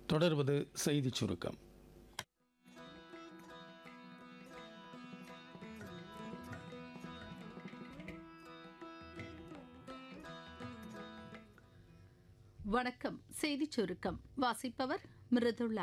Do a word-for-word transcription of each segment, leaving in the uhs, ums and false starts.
தொடர்வது செய்திச் சுருக்கம். வணக்கம். செய்திச் சுருக்கம் வாசிப்பவர் மிருதுளா.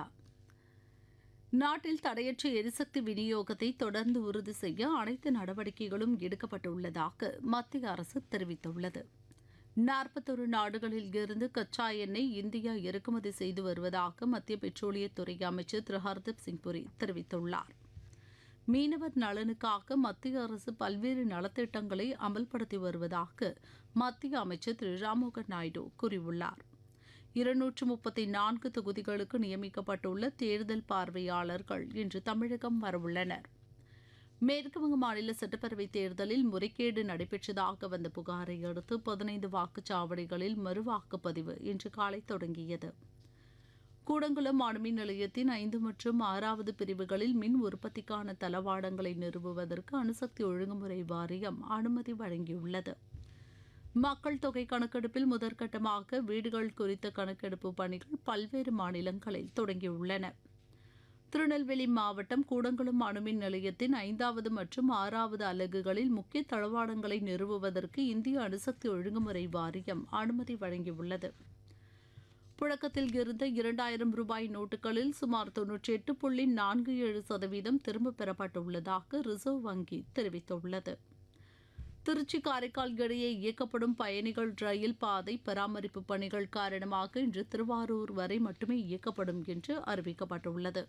நாட்டில் தடையற்ற எரிசக்தி விநியோகத்தை தொடர்ந்து உறுதி செய்ய அனைத்து நடவடிக்கைகளும் எடுக்கப்பட்டுள்ளதாக மத்திய அரசு தெரிவித்துள்ளது. நாற்பத்தொரு நாடுகளில் இருந்து கச்சா எண்ணெய் இந்தியா இறக்குமதி செய்து வருவதாக மத்திய பெட்ரோலியத்துறை அமைச்சர் திரு ஹர்தீப் சிங் புரி தெரிவித்துள்ளார். மீனவர் நலனுக்காக மத்திய அரசு பல்வேறு நலத்திட்டங்களை அமல்படுத்தி வருவதாக மத்திய அமைச்சர் திரு ராம்மோகன் நாயுடு கூறியுள்ளார். இருநூற்று முப்பத்தி நான்கு தொகுதிகளுக்கு நியமிக்கப்பட்டுள்ள தேர்தல் பார்வையாளர்கள் இன்று தமிழகம் வரவுள்ளனர். மேற்குவங்க மாநில சட்டப்பேரவைத் தேர்தலில் முறைகேடு நடைபெற்றதாக வந்த புகாரை அடுத்து பதினைந்து வாக்குச்சாவடிகளில் மறுவாக்குப்பதிவு இன்று காலை தொடங்கியது. கூடங்குளம் அணுமின் நிலையத்தின் ஐந்து மற்றும் ஆறாவது பிரிவுகளில் மின் உற்பத்திக்கான தளவாடங்களை நிறுவுவதற்கு அணுசக்தி ஒழுங்குமுறை வாரியம் அனுமதி வழங்கியுள்ளது. மக்கள் தொகை கணக்கெடுப்பில் முதற்கட்டமாக வீடுகள் குறித்த கணக்கெடுப்பு பணிகள் பல்வேறு மாநிலங்களில் தொடங்கியுள்ளன. திருநெல்வேலி மாவட்டம் கூடங்குளம் அணுமின் நிலையத்தின் ஐந்தாவது மற்றும் ஆறாவது அலகுகளில் முக்கிய தளவாடங்களை நிறுவுவதற்கு இந்திய அணுசக்தி ஒழுங்குமுறை வாரியம் அனுமதி வழங்கியுள்ளது. புழக்கத்தில் இருந்த இரண்டாயிரம் ரூபாய் நோட்டுகளில் சுமார் தொன்னூற்றி எட்டு புள்ளி நான்கு ஏழு சதவீதம் திரும்பப் பெறப்பட்டுள்ளதாக ரிசர்வ் வங்கி தெரிவித்துள்ளது. திருச்சி காரைக்கால் இடையே இயக்கப்படும் பயணிகள் ரயில் பாதை பராமரிப்பு பணிகள் காரணமாக இன்று திருவாரூர் வரை மட்டுமே இயக்கப்படும் என்று அறிவிக்கப்பட்டுள்ளது.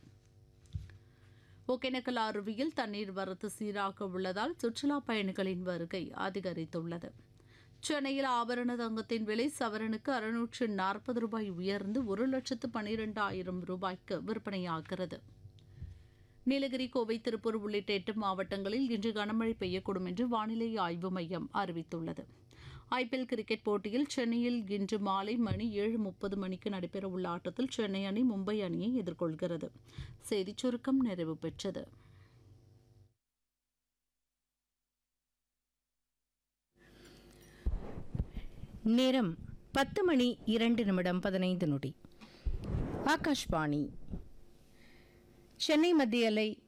ஒகேனக்கல் அருவியில் தண்ணீர் வரத்து சீராக உள்ளதால் சுற்றுலா பயணிகளின் வருகை அதிகரித்துள்ளது. சென்னையில் ஆபரண தங்கத்தின் விலை சவரனுக்கு அறுநூற்று நாற்பது ரூபாய் உயர்ந்து ஒரு லட்சத்து பனிரெண்டாயிரம் ரூபாய்க்கு விற்பனையாகிறது. நீலகிரி, கோவை, திருப்பூர் உள்ளிட்ட எட்டு மாவட்டங்களில் இன்று கனமழை பெய்யக்கூடும் என்று வானிலை ஆய்வு மையம் அறிவித்துள்ளது. ஐபிஎல் கிரிக்கெட் போட்டியில் சென்னையில் இன்று மாலை மணி ஏழு முப்பது மணிக்கு நடைபெறவுள்ள ஆட்டத்தில் சென்னை அணி மும்பை அணியை எதிர்கொள்கிறது. செய்திச் சுருக்கம் நிறைவு பெற்றது. நேரம் பத்து மணி இரண்டு நிமிடம் பதினைந்து நொடி. ஆகாஷ்வாணி சென்னை மத்திய அலை